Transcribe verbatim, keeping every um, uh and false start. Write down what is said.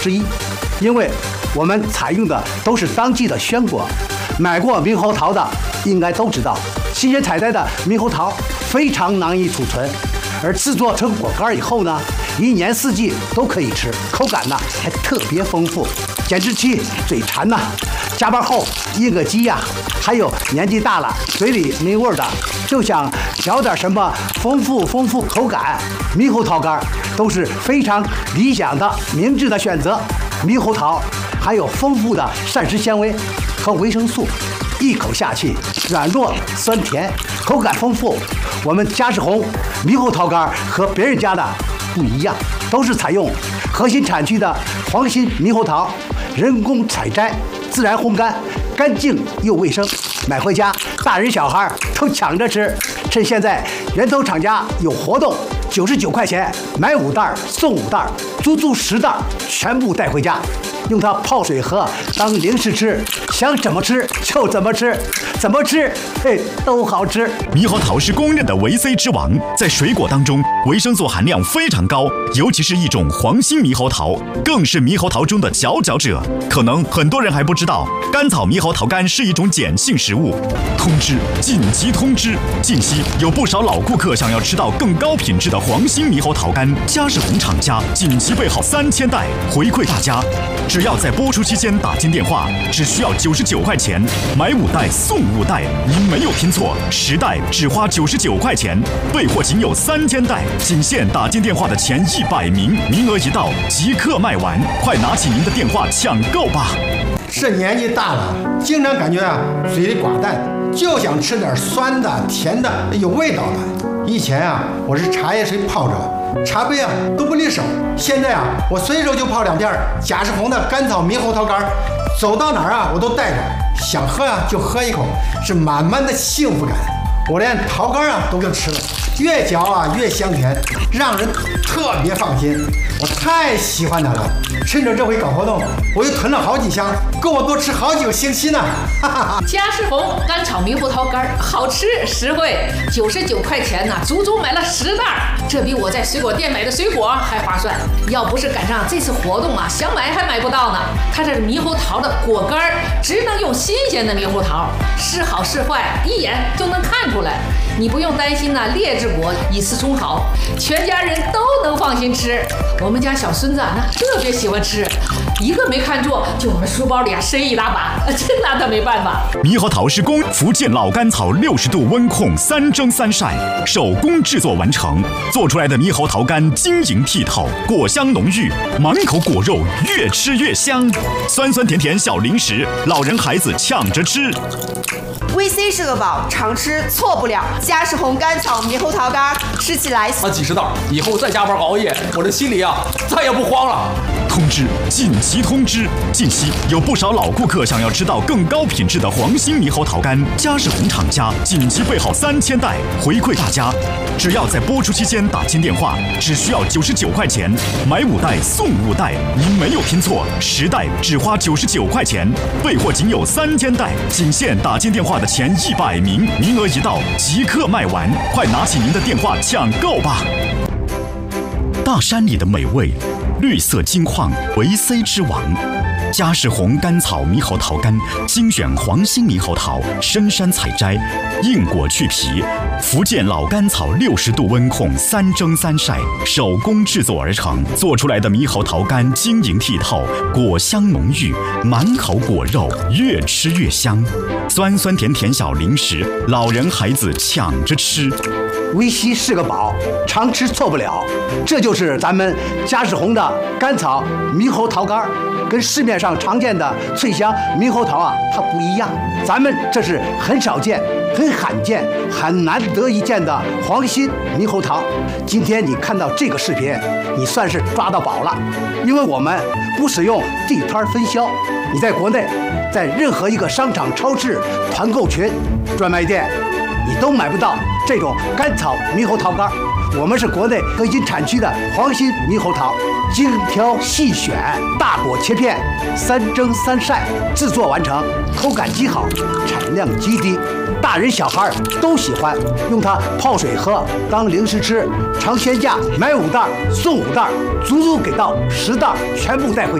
之一，因为我们采用的都是当季的鲜果。买过猕猴桃的应该都知道，新鲜采摘的猕猴桃非常难以储存，而制作成果干以后呢，一年四季都可以吃，口感呢还特别丰富，简直起嘴馋呐！加班后应个鸡呀，还有年纪大了嘴里没味儿的，就想嚼点什么丰富丰富口感，猕猴桃干都是非常理想的明智的选择。猕猴桃含有丰富的膳食纤维和维生素，一口下去软糯酸甜，口感丰富。我们嘉士红猕猴桃干和别人家的不一样，都是采用核心产区的黄心猕猴桃，人工采摘，自然烘干，干净又卫生。买回家大人小孩都抢着吃。趁现在源头厂家有活动，九十九块钱买五袋送五袋，足足十袋全部带回家，用它泡水喝当零食吃，想怎么吃就怎么吃，怎么吃嘿都好吃。 猕猴桃是公认的维 C 之王，在水果当中维生素含量非常高，尤其是一种黄心猕猴桃更是猕猴桃中的佼佼者。可能很多人还不知道，甘草猕猴桃干是一种碱性食物。通知，紧急通知！近期有不少老顾客想要吃到更高品质的黄心猕猴桃干，嘉士红厂家紧急备好三千袋回馈大家。只要在播出期间打进电话，只需要九十九块钱，买五袋送五袋，您没有拼错，十袋只花九十九块钱，备货仅有三千袋，仅限打进电话的前一百名，名额一到即刻卖完，快拿起您的电话抢购吧！ 是年纪大了，经常感觉啊嘴里寡淡，就想吃点酸的、甜的、有味道的。以前啊，我是茶叶水泡着，茶杯啊都不离手。现在啊，我随手就泡两片嘉士红的甘草猕猴桃干，走到哪儿啊我都带着，想喝啊就喝一口，是满满的幸福感。我连桃干啊都给吃了，越嚼啊越香甜，让人特别放心。我太喜欢它了，趁着这回搞活动，我又囤了好几箱，够我多吃好几个星期呢。哈哈哈。 嘉士红干炒猕猴桃干，好吃实惠，九十九块钱呢，足足买了十袋，这比我在水果店买的水果还划算。要不是赶上这次活动啊，想买还买不到呢。它这猕猴桃的果干只能用新鲜的猕猴桃，是好是坏一眼就能看出来。你不用担心呢、啊、劣质果以次充好，全家人都能放心吃。我们家小孙子啊，那特别喜欢吃，一个没看错就往书包里啊塞一大把，真拿他没办法。 猕猴桃是供福建老甘草六十度温控三蒸三晒手工制作完成，做出来的猕猴桃干晶莹剔透，果香浓郁，满口果肉，越吃越香，酸酸甜甜小零食，老人孩子抢着吃。 维 C 是个宝，常吃错不了。嘉士红甘草猕猴桃干，吃起来啊几十袋，以后再加班熬夜，我这心里啊再也不慌了。 通知，紧急通知！近期有不少老顾客想要吃到更高品质的黄心猕猴桃干，嘉士红厂家紧急备好三千袋回馈大家。只要在播出期间打进电话，只需要九十九块钱，买五袋送五袋，您没有拼错，十袋只花九十九块钱，备货仅有三千袋，仅限打进电话的前一百名，名额一到即刻卖完，快拿起您的电话抢购吧！大山里的美味，绿色金矿维 C 之王，嘉士红甘草猕猴桃干，精选黄心猕猴桃，深山采摘，硬果去皮，福建老甘草六十度温控三蒸三晒手工制作而成，做出来的猕猴桃干晶莹剔透，果香浓郁，满口果肉，越吃越香，酸酸甜甜小零食，老人孩子抢着吃。 维 C 是个宝，常吃错不了。这就是咱们嘉士红的甘草猕猴桃干，跟市面上常见的脆香猕猴桃啊，它不一样。咱们这是很少见、很罕见、很难得一见的黄心猕猴桃。今天你看到这个视频，你算是抓到宝了，因为我们不使用地摊分销，你在国内，在任何一个商场、超市、团购群、专卖店，你都买不到这种甘草猕猴桃干。我们是国内核心产区的黄心猕猴桃，精挑细选，大果切片，三蒸三晒制作完成，口感极好，产量极低，大人小孩都喜欢，用它泡水喝，当零食吃，尝鲜价，买五袋送五袋，足足给到十袋，全部带回。